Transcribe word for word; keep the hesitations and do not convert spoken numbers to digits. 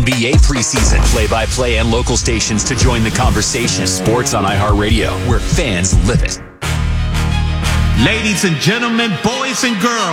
B A preseason. Play-by-play and local stations to join the conversation. Sports on iHeartRadio, where fans live it. Ladies and gentlemen, boys and girls.